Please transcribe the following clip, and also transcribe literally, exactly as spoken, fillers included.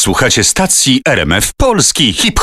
Słuchacie stacji R M F Polski Hip Hop.